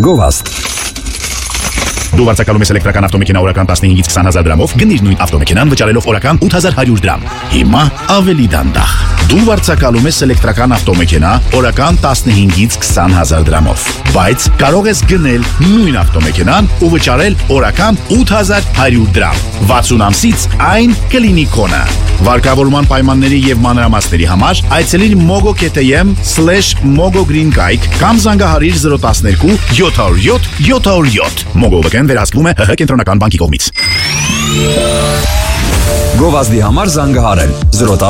Գովաստ։ Դու վարձակալում ես էլեկտրական ավտոմեքենա օրական 15-ից 20,000 դրամով, գնիր նույն ավտոմեքենան վճարելով օրական 8100 դրամ։ Հիմա ավելի դանդաղ։ Դու վարձակալում ես էլեկտրական ավտոմեքենա օրական 15-ից 20,000 դրամով, բայց կարող ես գնել նույն ավտոմեքենան ու վճարել օրական 8100 դրամ։ 60 ամսից այն կլինի քոնը։ Վարկավորման պայմանների եւ մանրամասների համար այցելիր mogo.am/mogogreenkayk կամ զանգահարիր 012 707 707։ Mogo-ն վերահսկվում է ՀՀ կենտրոնական բանկի կողմից։ Գովազդի համար զանգահարել 010